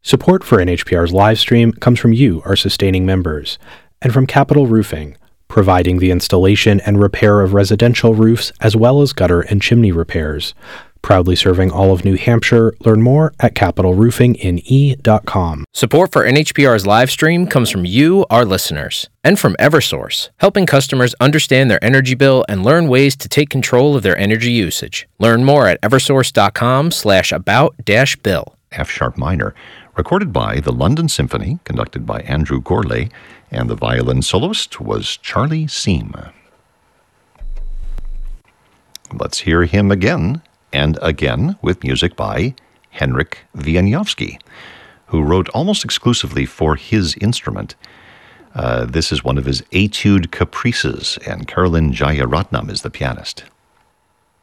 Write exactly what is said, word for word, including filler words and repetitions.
Support for N H P R's live stream comes from you, our sustaining members, and from Capital Roofing, providing the installation and repair of residential roofs as well as gutter and chimney repairs. Proudly serving all of New Hampshire. Learn more at capital roofing in e dot com. Support for N H P R's live stream comes from you, our listeners, and from Eversource, helping customers understand their energy bill and learn ways to take control of their energy usage. Learn more at eversource.com slash about dash bill. F-sharp minor, recorded by the London Symphony, conducted by Andrew Gourlay, and the violin soloist was Charlie Seam. Let's hear him again and again with music by Henryk Wieniawski, who wrote almost exclusively for his instrument. Uh, this is one of his Etude Caprices, and Carolyn Jayaratnam is the pianist.